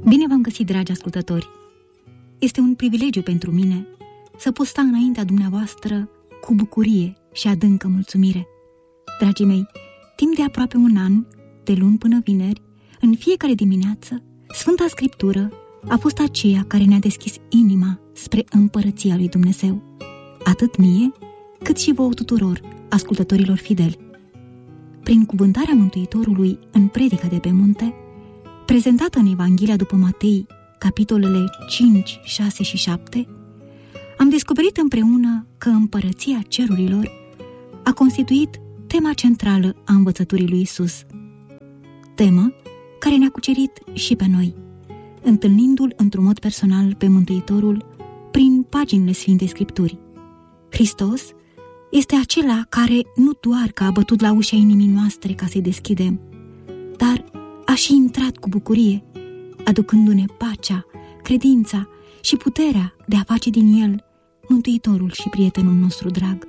Bine v-am găsit, dragi ascultători! Este un privilegiu pentru mine să pot sta înaintea dumneavoastră cu bucurie și adâncă mulțumire. Dragii mei, timp de aproape un an, de luni până vineri, în fiecare dimineață, Sfânta Scriptură a fost aceea care ne-a deschis inima spre împărăția lui Dumnezeu, atât mie, cât și vouă tuturor, ascultătorilor fideli. Prin cuvântarea Mântuitorului în predica de pe munte, prezentată în Evanghelia după Matei, capitolele 5, 6 și 7, am descoperit împreună că împărăția cerurilor a constituit tema centrală a învățăturii lui Isus. Temă care ne-a cucerit și pe noi, întâlnindu-l într-un mod personal pe Mântuitorul prin paginile Sfintei Scripturii. Hristos este acela care nu doar că a bătut la ușa inimii noastre ca să-i deschidem, dar a și intrat cu bucurie, aducându-ne pacea, credința și puterea de a face din El Mântuitorul și prietenul nostru drag.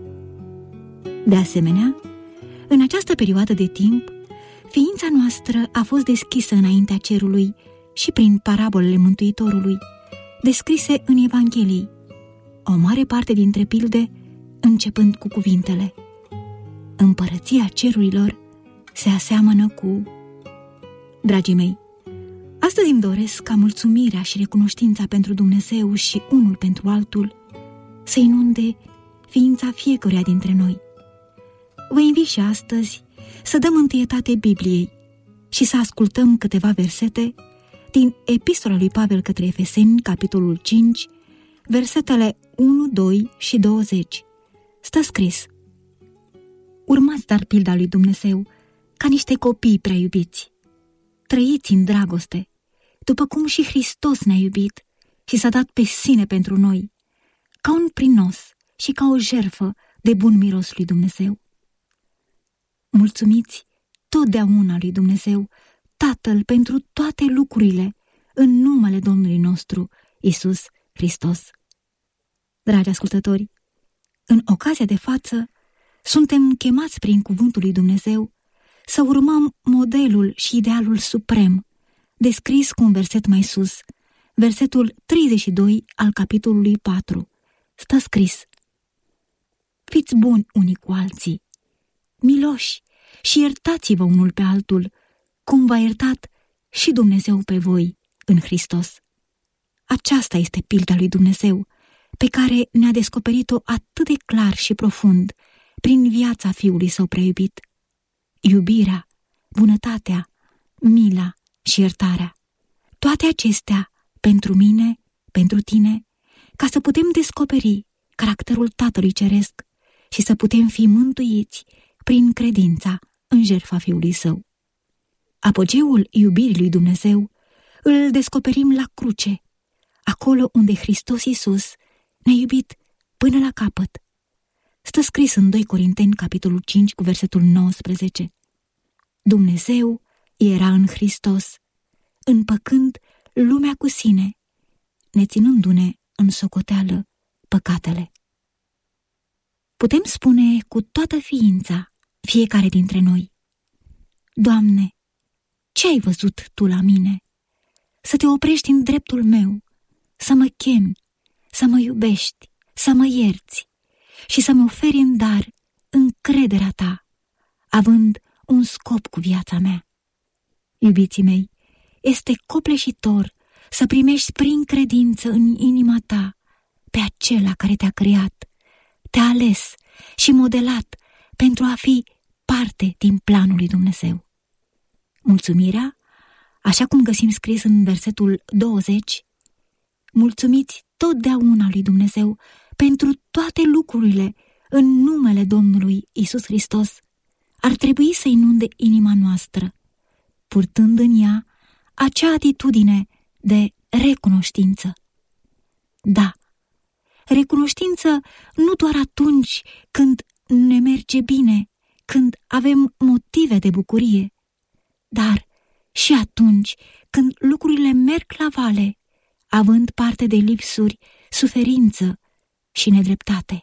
De asemenea, în această perioadă de timp, ființa noastră a fost deschisă înaintea cerului și prin parabolele Mântuitorului, descrise în Evanghelii, o mare parte dintre pilde începând cu cuvintele: Împărăția cerurilor se aseamănă cu... Dragii mei, astăzi îmi doresc ca mulțumirea și recunoștința pentru Dumnezeu și unul pentru altul să inunde ființa fiecăruia dintre noi. Vă invit și astăzi să dăm întâietate Bibliei și să ascultăm câteva versete din Epistola lui Pavel către Efeseni, capitolul 5, versetele 1, 2 și 20. Stă scris: Urmați dar pilda lui Dumnezeu ca niște copii prea iubiți. Trăiți în dragoste, după cum și Hristos ne-a iubit și s-a dat pe sine pentru noi, ca un prinos și ca o jertfă de bun miros lui Dumnezeu. Mulțumiți totdeauna lui Dumnezeu, Tatăl, pentru toate lucrurile, în numele Domnului nostru, Iisus Hristos. Dragi ascultători, în ocazia de față, suntem chemați prin cuvântul lui Dumnezeu să urmăm modelul și idealul suprem, descris cu un verset mai sus, versetul 32 al capitolului 4. Stă scris: Fiți buni unii cu alții, miloși și iertați-vă unul pe altul, cum v-a iertat și Dumnezeu pe voi în Hristos. Aceasta este pilda lui Dumnezeu, pe care ne-a descoperit-o atât de clar și profund prin viața Fiului Său prea iubit. Iubirea, bunătatea, mila și iertarea. Toate acestea pentru mine, pentru tine, ca să putem descoperi caracterul Tatălui Ceresc și să putem fi mântuiți prin credința în jertfa Fiului Său. Apogeul iubirii lui Dumnezeu îl descoperim la cruce, acolo unde Hristos Iisus ne-a iubit până la capăt. Stă scris în 2 Corinteni, capitolul 5, cu versetul 19. Dumnezeu era în Hristos, împăcând lumea cu sine, neținându-ne în socoteală păcatele. Putem spune cu toată ființa, fiecare dintre noi: Doamne, ce ai văzut Tu la mine? Să Te oprești în dreptul meu, să mă chemi, să mă iubești, să mă ierți și să-mi oferi în dar încrederea Ta, având un scop cu viața mea. Iubiții mei, este copleșitor să primești prin credință în inima ta pe acela care te-a creat, te-a ales și modelat pentru a fi parte din planul lui Dumnezeu. Mulțumirea, așa cum găsim scris în versetul 20, mulțumiți totdeauna lui Dumnezeu pentru toate lucrurile în numele Domnului Iisus Hristos, ar trebui să inunde inima noastră, purtând în ea acea atitudine de recunoștință. Da, recunoștință nu doar atunci când ne merge bine, când avem motive de bucurie, dar și atunci când lucrurile merg la vale, având parte de lipsuri, suferință și nedreptate.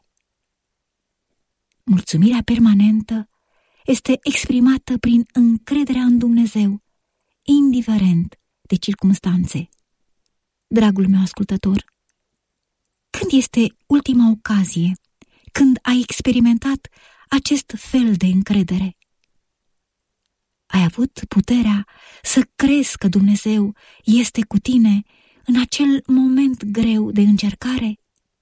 Mulțumirea permanentă este exprimată prin încrederea în Dumnezeu, indiferent de circumstanțe. Dragul meu ascultător, când este ultima ocazie când ai experimentat acest fel de încredere? Ai avut puterea să crezi că Dumnezeu este cu tine în acel moment greu de încercare?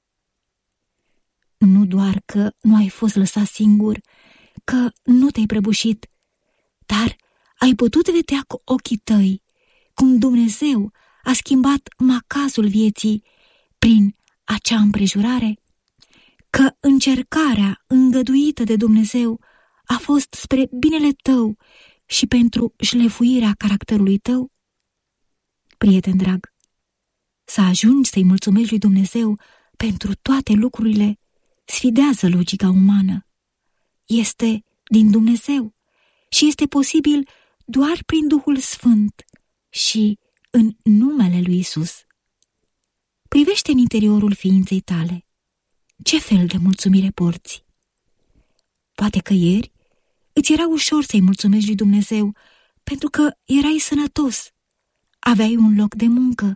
Nu doar că nu ai fost lăsat singur, că nu te-ai prăbușit, dar ai putut vedea cu ochii tăi cum Dumnezeu a schimbat macazul vieții prin acea împrejurare, că încercarea îngăduită de Dumnezeu a fost spre binele tău și pentru șlefuirea caracterului tău? Prieten drag, să ajungi să-i mulțumești lui Dumnezeu pentru toate lucrurile sfidează logica umană. Este din Dumnezeu și este posibil doar prin Duhul Sfânt și în numele lui Isus. Privește în interiorul ființei tale. Ce fel de mulțumire porți? Poate că ieri îți era ușor să-i mulțumești lui Dumnezeu pentru că erai sănătos, aveai un loc de muncă,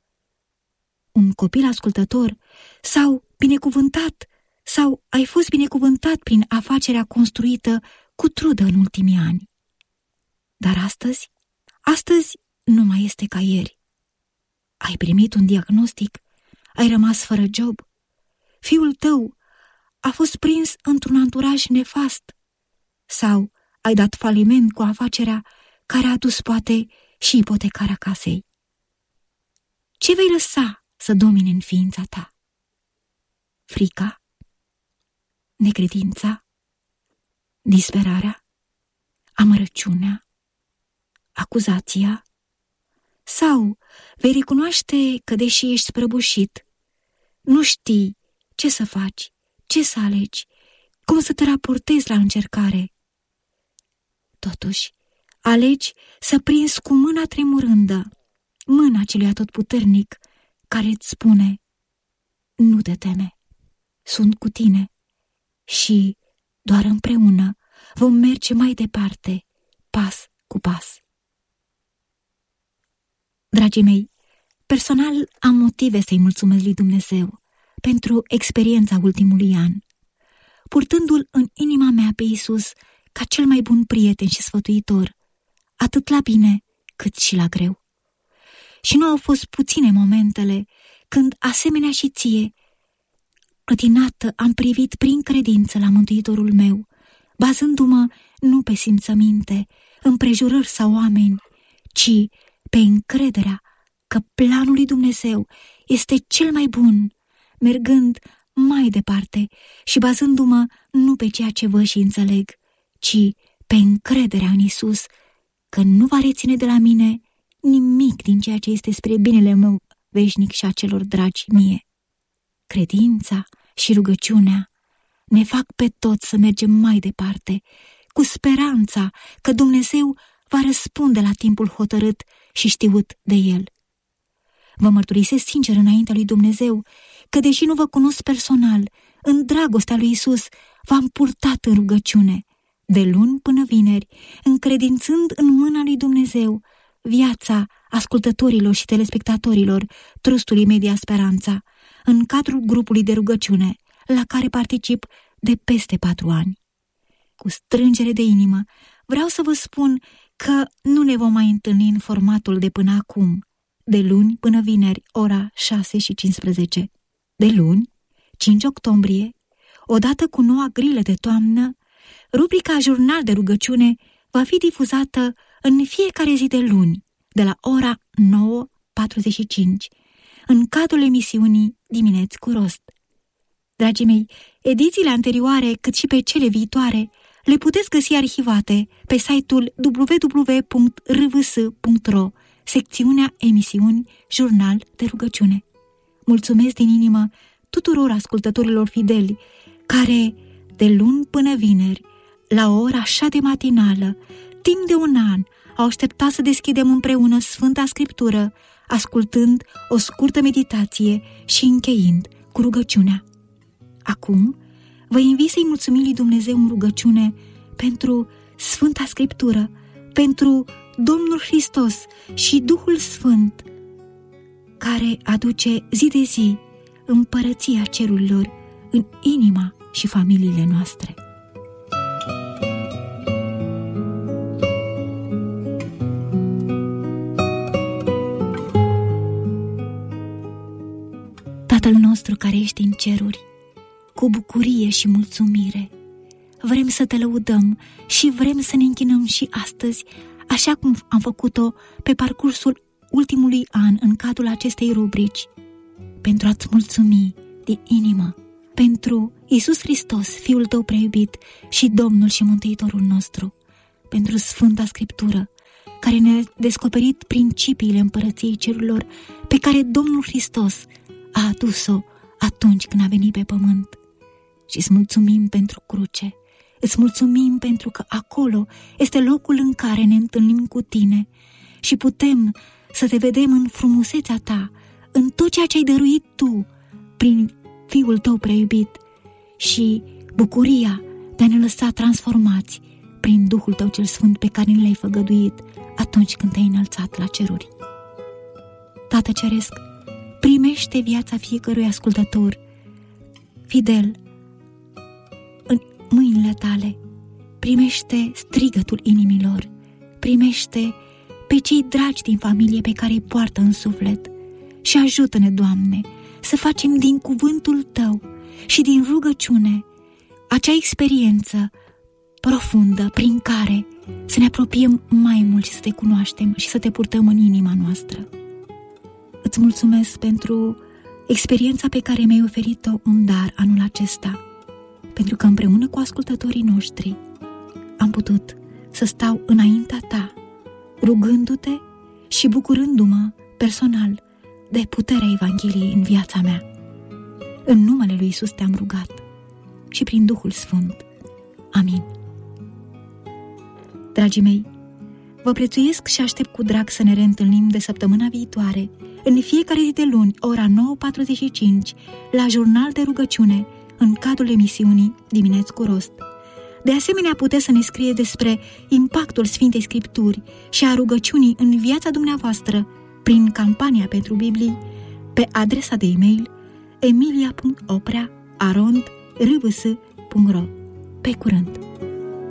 un copil ascultător sau binecuvântat, sau ai fost binecuvântat prin afacerea construită cu trudă în ultimii ani. Dar astăzi nu mai este ca ieri. Ai primit un diagnostic, ai rămas fără job, fiul tău a fost prins într-un anturaj nefast sau ai dat faliment cu afacerea care a adus poate și ipotecarea casei. Ce vei lăsa să domine în ființa ta? Frica? Necredința? Disperarea? Amărăciunea? Acuzația? Sau vei recunoaște că, deși ești prăbușit, nu știi ce să faci, ce să alegi, cum să te raportezi la încercare? Totuși, alegi să prinzi cu mâna tremurândă mâna celui atotputernic care îți spune: nu te teme, sunt cu tine și doar împreună vom merge mai departe, pas cu pas. Dragii mei, personal am motive să-i mulțumesc lui Dumnezeu pentru experiența ultimului an, purtându-L în inima mea pe Iisus ca cel mai bun prieten și sfătuitor, atât la bine cât și la greu. Și nu au fost puține momentele când, asemenea și ție, clătinată, am privit prin credință la Mântuitorul meu, bazându-mă nu pe simțăminte, împrejurări sau oameni, ci pe încrederea că planul lui Dumnezeu este cel mai bun, mergând mai departe și bazându-mă nu pe ceea ce văd și înțeleg, ci pe încrederea în Isus, că nu va reține de la mine nimic din ceea ce este spre binele meu veșnic și a celor dragi mie. Credința și rugăciunea ne fac pe toți să mergem mai departe, cu speranța că Dumnezeu va răspunde la timpul hotărât și știut de El. Vă mărturisesc sincer înaintea lui Dumnezeu că, deși nu vă cunosc personal, în dragostea lui Isus v-am purtat în rugăciune, de luni până vineri, încredințând în mâna lui Dumnezeu viața ascultătorilor și telespectatorilor Trustului Media Speranța, în cadrul grupului de rugăciune, la care particip de peste 4 ani. Cu strângere de inimă, vreau să vă spun că nu ne vom mai întâlni în formatul de până acum, de luni până vineri, ora 6:15. De luni, 5 octombrie, odată cu noua grilă de toamnă, rubrica Jurnal de rugăciune va fi difuzată în fiecare zi de luni, de la ora 9:45, în cadrul emisiunii Dimineți cu Rost. Dragii mei, edițiile anterioare, cât și pe cele viitoare, le puteți găsi arhivate pe site-ul www.rvs.ro, secțiunea emisiuni Jurnal de rugăciune. Mulțumesc din inimă tuturor ascultătorilor fideli care, de luni până vineri, la o oră așa de matinală, timp de un an, au așteptat să deschidem împreună Sfânta Scriptură, ascultând o scurtă meditație și încheind cu rugăciunea. Acum, vă invit să-i mulțumim lui Dumnezeu în rugăciune pentru Sfânta Scriptură, pentru Domnul Hristos și Duhul Sfânt, care aduce zi de zi împărăția cerurilor în inima și familiile noastre. Tatăl nostru care ești în ceruri, cu bucurie și mulțumire, vrem să te lăudăm și vrem să ne închinăm și astăzi, așa cum am făcut-o pe parcursul ultimului an în cadrul acestei rubrici, pentru a-ți mulțumi din inimă pentru Iisus Hristos, Fiul tău preiubit și Domnul și Mântuitorul nostru, pentru Sfânta Scriptură, care ne-a descoperit principiile împărăției cerurilor pe care Domnul Hristos a adus-o atunci când a venit pe pământ. Și îți mulțumim pentru cruce, îți mulțumim pentru că acolo este locul în care ne întâlnim cu tine și putem să te vedem în frumusețea ta, în tot ceea ce ai dăruit tu prin Fiul tău preiubit și bucuria de a ne lăsa transformați prin Duhul tău cel Sfânt pe care ne l-ai făgăduit atunci când te-ai înălțat la ceruri. Tată Ceresc, primește viața fiecărui ascultător fidel în mâinile tale, primește strigătul inimilor, primește pe cei dragi din familie pe care îi poartă în suflet și ajută-ne, Doamne, să facem din cuvântul tău și din rugăciune acea experiență profundă prin care să ne apropiem mai mult și să te cunoaștem și să te purtăm în inima noastră. Îți mulțumesc pentru experiența pe care mi-ai oferit-o în dar anul acesta, pentru că împreună cu ascultătorii noștri am putut să stau înaintea ta, rugându-te și bucurându-mă personal de puterea Evangheliei în viața mea. În numele lui Iisus te-am rugat și prin Duhul Sfânt. Amin. Dragii mei, vă prețuiesc și aștept cu drag să ne reîntâlnim de săptămâna viitoare, în fiecare zi de luni, ora 9:45, la Jurnal de Rugăciune, în cadrul emisiunii Dimineți cu Rost. De asemenea, puteți să ne scrieți despre impactul Sfintei Scripturi și a rugăciunii în viața dumneavoastră prin campania pentru Biblii pe adresa de e-mail emilia.oprea@rbs.ro. Pe curând!